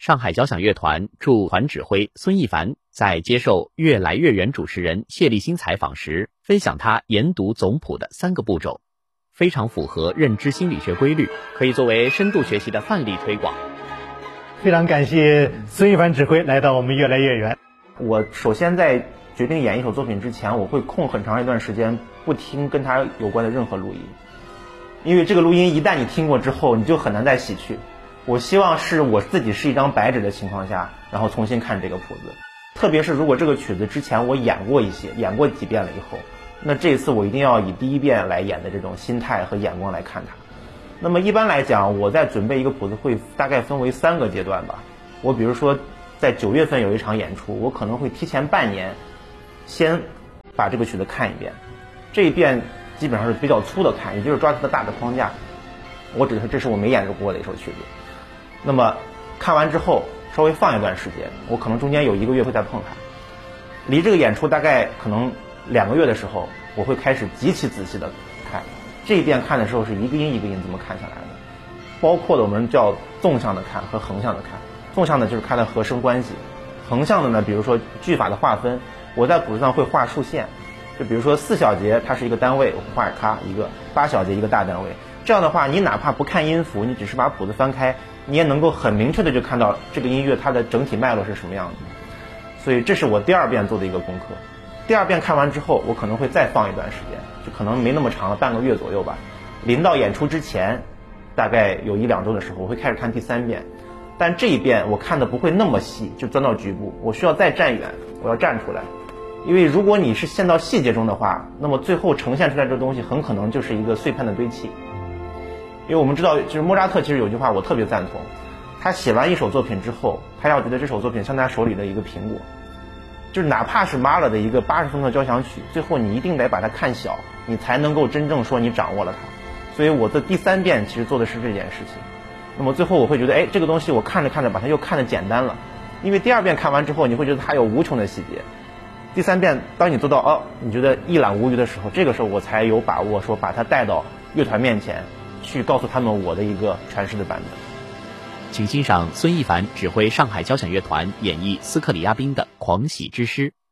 上海交响乐团驻团指挥孙一凡在接受《乐来越远》主持人谢立新采访时，分享他研读总谱的3个步骤，非常符合认知心理学规律，可以作为深度学习的范例推广。 非常感谢孙一凡指挥来到我们《乐来越远》。 我首先在决定演一首作品之前，我会空很长一段时间不听跟它有关的任何录音，因为这个录音一旦你听过之后，你就很难再洗去。我希望是我自己是一张白纸的情况下，然后重新看这个谱子。特别是如果这个曲子之前我演过几遍了以后，那这一次我一定要以第一遍来演的这种心态和眼光来看它。那么一般来讲，我在准备一个谱子会大概分为3个阶段吧。我比如说在9月份有一场演出，我可能会提前半年先把这个曲子看一遍，这一遍基本上是比较粗的看，也就是抓它的大的框架。我指的是这是我没演过的一首曲子。那么看完之后稍微放一段时间，我可能中间有1个月会再碰它。离这个演出大概可能2个月的时候，我会开始极其仔细的看。这一遍看的时候是一个音一个音这么看下来的，包括了我们叫纵向的看和横向的看。纵向的就是看它和声关系，横向的呢，比如说句法的划分，我在谱子上会画竖线，就比如说4小节它是一个单位，我画它一个；8小节一个大单位。这样的话，你哪怕不看音符，你只是把谱子翻开，你也能够很明确的就看到这个音乐它的整体脉络是什么样的。所以这是我第2遍做的一个功课。第2遍看完之后，我可能会再放一段时间，就可能没那么长了，半个月左右吧。临到演出之前，大概有1-2周的时候，我会开始看第3遍。但这一遍我看的不会那么细，就钻到局部，我需要再站远，我要站出来。因为如果你是陷到细节中的话，那么最后呈现出来这东西很可能就是一个碎片的堆砌。因为我们知道，就是莫扎特其实有句话我特别赞同，他写完一首作品之后，他要觉得这首作品像他手里的一个苹果，就是哪怕是马勒的一个80分的交响曲，最后你一定得把它看小，你才能够真正说你掌握了它。所以我的第3遍其实做的是这件事情。那么最后我会觉得，这个东西我看着看着把它又看得简单了，因为第2遍看完之后，你会觉得它有无穷的细节。第3遍当你做到你觉得一览无余的时候，这个时候我才有把握说把它带到乐团面前去告诉他们我的一个诠释的版本。 请欣赏孙一凡指挥上海交响乐团演绎斯克里亚宾的《狂喜之诗》。